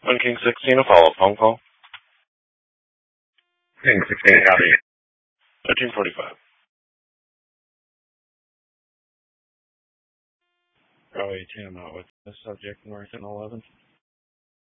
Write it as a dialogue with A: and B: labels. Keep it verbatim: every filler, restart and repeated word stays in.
A: One King sixteen, a follow-up phone call.
B: King sixteen, copy.
A: thirteen forty-five.
C: Bravo eighteen, I'm out with the subject north in eleven.